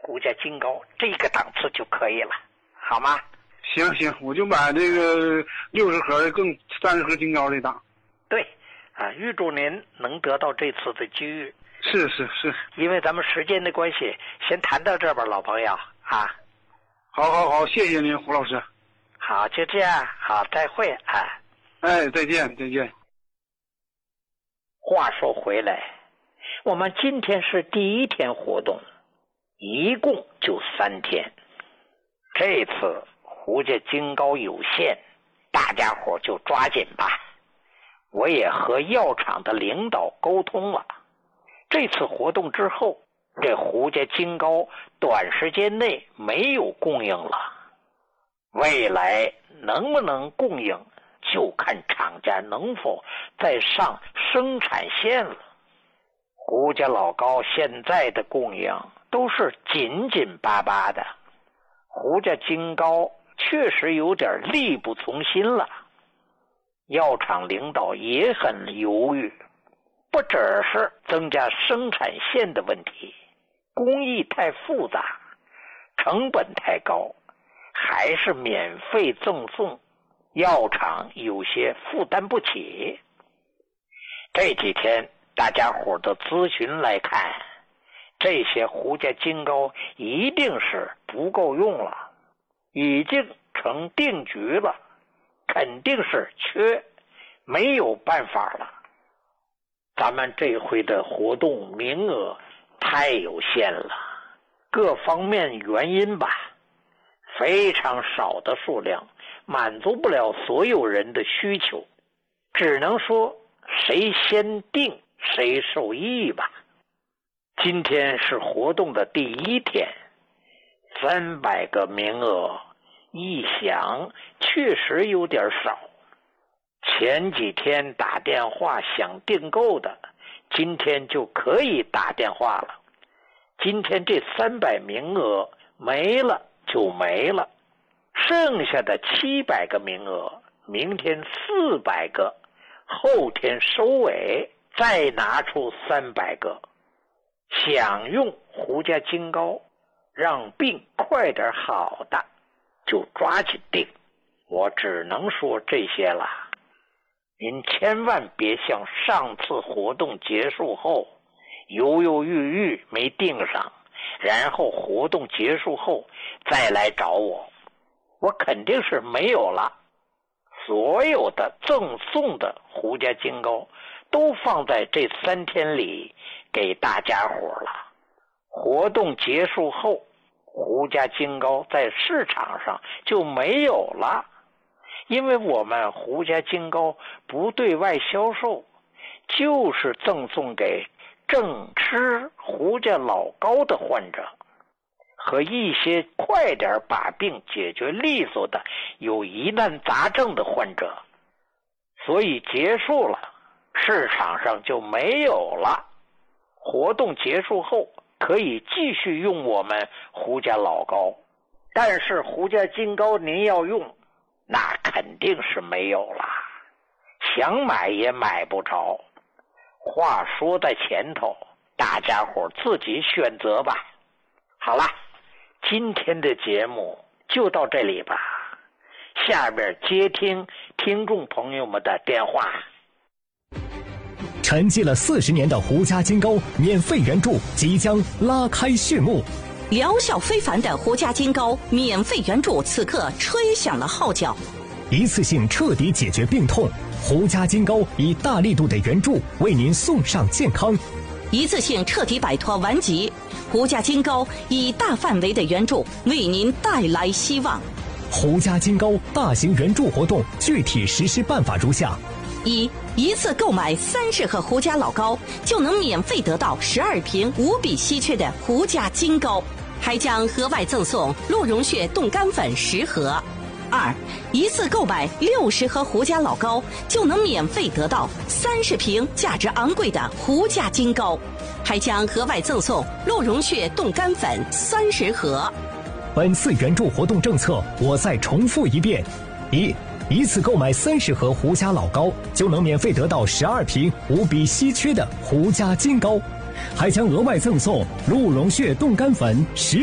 胡家金高这个档次就可以了，好吗？ 行，我就把这个60盒更30盒金高的打。 对，预祝您能得到这次的机遇。 是， 因为咱们时间的关系，先谈到这吧，老朋友啊。 好，谢谢您，胡老师。 好，就这样，好，再会啊。 哎，再见。 话说回来，我们今天是第1天活动，一共就3天。这次胡家金高有限，大家伙就抓紧吧。我也和药厂的领导沟通了，这次活动之后，这胡家金高短时间内没有供应了，未来能不能供应就看厂家能否再上生产线了。胡家老高现在的供应都是紧紧巴巴的，胡家金高确实有点力不从心了。药厂领导也很犹豫，不只是增加生产线的问题，工艺太复杂，成本太高，还是免费赠送，药厂有些负担不起。这几天大家伙的咨询来看，这些胡家金高一定是不够用了，已经成定局了，肯定是缺，没有办法了。咱们这回的活动名额太有限了，各方面原因吧，非常少的数量满足不了所有人的需求，只能说谁先定谁受益吧。今天是活动的第1天，300个名额，一想确实有点少。前几天打电话想订购的，今天就可以打电话了。今天这300名额没了就没了，剩下的700个名额，明天400个，后天收尾再拿出300个。想用胡家金高让病快点好的，就抓紧订。我只能说这些了，您千万别像上次活动结束后犹犹豫豫没订上，然后活动结束后再来找我，我肯定是没有了。所有的赠送的胡家金高都放在这3天里给大家伙了。活动结束后，胡家金高在市场上就没有了，因为我们胡家金高不对外销售，就是赠送给正吃胡家老高的患者和一些快点把病解决利索的有疑难杂症的患者，所以结束了，市场上就没有了。活动结束后可以继续用我们胡家老高，但是胡家金高您要用，那肯定是没有了，想买也买不着。话说在前头，大家伙自己选择吧。好了，今天的节目就到这里吧，下面接听听众朋友们的电话。 沉寂了40年的胡家金高免费援助即将拉开序幕， 疗效非凡的胡家金高免费援助此刻吹响了号角， 一次性彻底解决病痛，胡家金高以大力度的援助为您送上健康， 一次性彻底摆脱顽疾，胡家金高以大范围的援助为您带来希望。 胡家金高大型援助活动具体实施办法如下： 一次购买30盒胡家老高，就能免费得到12瓶无比稀缺的胡家金高，还将额外赠送鹿茸血冻干粉10盒。一次购买60盒胡家老高，就能免费得到30瓶价值昂贵的胡家金高，还将额外赠送鹿茸血冻干粉30盒。 本次援助活动政策我再重复一遍：一次购买30盒胡家老高，就能免费得到12瓶无比稀缺的胡家金高，还将额外赠送鹿茸血冻干粉10